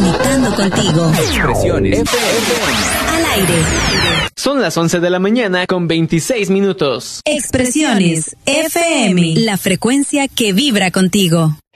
conectando contigo. Expresiones FM. Al aire. Son las 11 de la mañana con 26 minutos. Expresiones FM. La frecuencia que vibra contigo.